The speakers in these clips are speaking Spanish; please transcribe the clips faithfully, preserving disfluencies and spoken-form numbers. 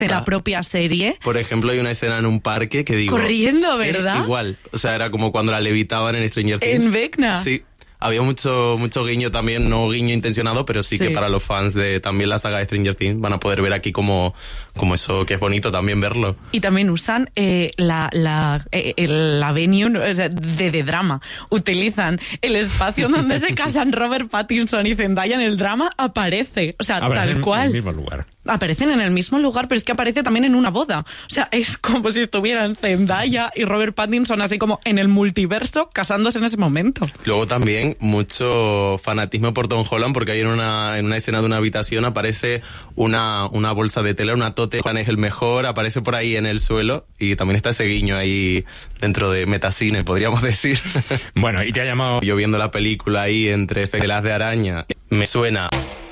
de la propia serie. Por ejemplo, hay una escena en un parque que digo... Corriendo, ¿verdad? Es igual. O sea, era como cuando la levitaban en Stranger Things. En Vecna. Sí. Había mucho mucho guiño también, no guiño intencionado, pero sí, sí que para los fans de también la saga de Stranger Things van a poder ver aquí como, como eso, que es bonito también verlo. Y también usan eh, la, la, eh, la venue o sea, de, de drama. Utilizan el espacio donde se casan Robert Pattinson y Zendaya en el drama, aparece. O sea, aparecen tal cual. En el mismo lugar. Aparecen en el mismo lugar, pero es que aparece también en una boda. O sea, es como si estuvieran Zendaya y Robert Pattinson así como en el multiverso casándose en ese momento. Luego también mucho fanatismo por Tom Holland, porque ahí en una, en una escena de una habitación aparece una, una bolsa de tela, una tote, Juan es el mejor, aparece por ahí en el suelo y también está ese guiño ahí dentro de metacine, podríamos decir. Bueno, y te ha llamado... Yo viendo la película ahí entre telas de araña, me suena...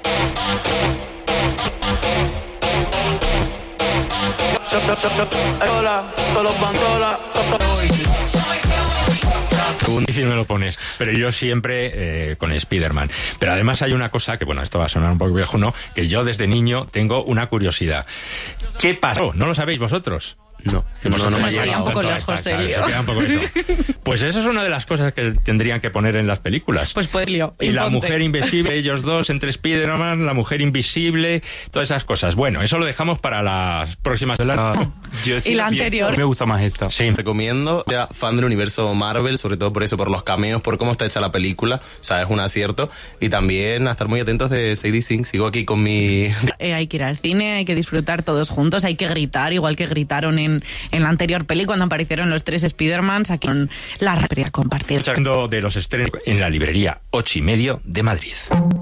Difícil me lo pones, pero yo siempre eh, con Spider-Man. Pero además hay una cosa que, bueno, esto va a sonar un poco viejo, ¿no? Que yo desde niño tengo una curiosidad. ¿Qué pasó? ¿No lo sabéis vosotros? No, no, no, no me ha llegado. Un poco lejos, Elio. Un poco eso. Pues eso es una de las cosas que tendrían que poner en las películas. Pues pues, Elio. Y la mujer invisible, ellos dos entre Spider-Man, la mujer invisible, todas esas cosas. Bueno, eso lo dejamos para las próximas. La... Yo sí y la anterior. Me gusta más esta. Sí, recomiendo. Ya fan del universo Marvel, sobre todo por eso, por los cameos, por cómo está hecha la película. O sea, es un acierto. Y también a estar muy atentos de Sadie Sink. Sigo aquí con mi... Eh, hay que ir al cine, hay que disfrutar todos juntos, hay que gritar, igual que gritaron en En, en la anterior peli cuando aparecieron los tres Spider-Mans, aquí con la refería compartir. Hablando de los estrenos en la librería Ocho y Medio de Madrid.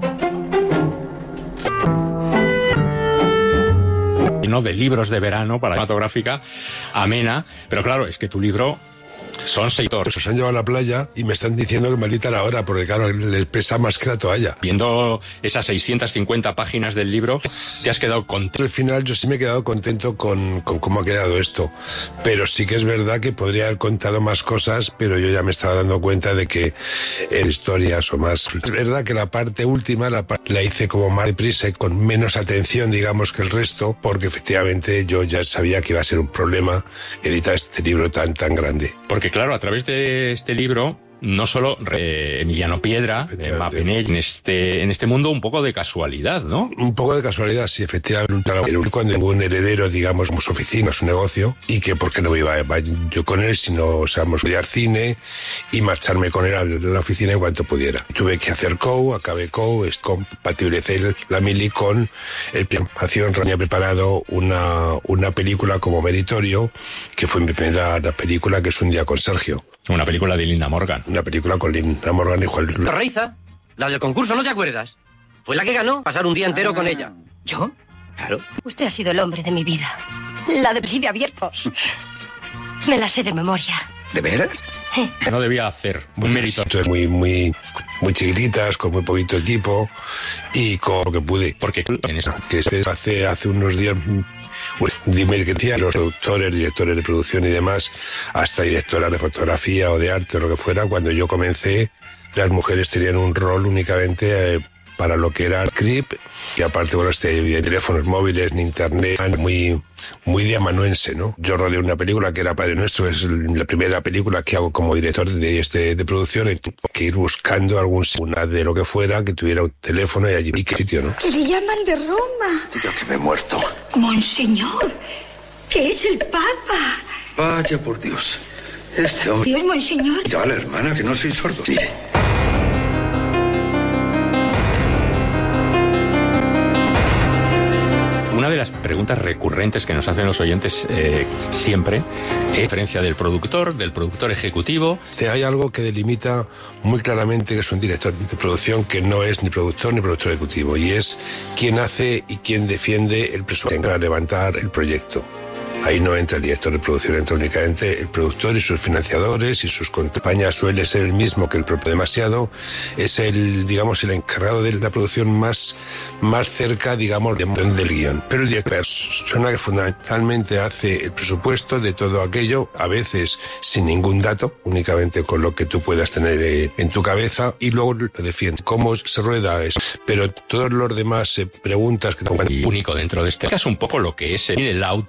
No de libros de verano para la cinematográfica amena, pero claro, es que tu libro son seis pues os han llevado a la playa y me están diciendo que maldita la hora, porque claro, les pesa más que la toalla. Viendo esas seiscientas cincuenta páginas del libro, te has quedado contento. Al final yo sí me he quedado contento con, con cómo ha quedado esto, pero sí que es verdad que podría haber contado más cosas, pero yo ya me estaba dando cuenta de que en historias o más. Es verdad que la parte última la, la hice como más deprisa, con menos atención, digamos, que el resto, porque efectivamente yo ya sabía que iba a ser un problema editar este libro tan, tan grande. Porque claro, a través de este libro, no solo eh, Emiliano Piedra, de Mapenell, en este, en este mundo un poco de casualidad, ¿no? Un poco de casualidad, sí, efectivamente. Cuando tengo un heredero, digamos, como su oficina, su negocio, y que por qué no iba yo con él, sino, o sea, estudiar cine y marcharme con él a la oficina en cuanto pudiera. Tuve que hacer co, acabé co, es compatibilicé la mili con el programación. Había preparado una, una película como meritorio, que fue mi primera película, que es Un día con Sergio. Una película de Linda Morgan. Una película con Linda Morgan y Juan Luis. Reiza, la del concurso, ¿no te acuerdas? Fue la que ganó, pasar un día entero con ella. ¿Yo? Claro. Usted ha sido el hombre de mi vida. La de Presidio Abiertos. Me la sé de memoria. ¿De veras? Sí. No debía hacer un mérito. Muy, muy, muy chiquititas, con muy poquito equipo y con lo que pude. Porque en esa... que hace, hace unos días... Dime que decía los productores, directores de producción y demás, hasta directoras de fotografía o de arte o lo que fuera, cuando yo comencé, las mujeres tenían un rol únicamente eh, para lo que era el script, y aparte, bueno, este, de teléfonos móviles, ni internet, muy, muy diamanuense, ¿no? Yo rodé una película que era Padre Nuestro, es la primera película que hago como director de, este, de producción, y tuve que ir buscando algún una de lo que fuera que tuviera un teléfono y allí, y qué sitio, ¿no? Que le llaman de Roma. Digo que me he muerto. Monseñor, que es el Papa. Vaya por Dios, este hombre... Dios, Monseñor. Ya, la hermana, que no soy sordo. Mire. Una de las preguntas recurrentes que nos hacen los oyentes eh, siempre es diferencia del productor, del productor ejecutivo. Hay algo que delimita muy claramente que es un director de producción que no es ni productor ni productor ejecutivo, y es quién hace y quién defiende el presupuesto para levantar el proyecto. Ahí no entra el director de producción, entra únicamente el productor y sus financiadores y sus compañías. Suele ser el mismo que el propio Demasiado. Es el, digamos, el encargado de la producción más, más cerca, digamos, del guión. Pero el director es una persona que fundamentalmente hace el presupuesto de todo aquello, a veces sin ningún dato, únicamente con lo que tú puedas tener eh, en tu cabeza, y luego lo defiende. ¿Cómo se rueda eso? Pero todos los demás eh, preguntas que te... Único dentro de este caso, un poco lo que es el auto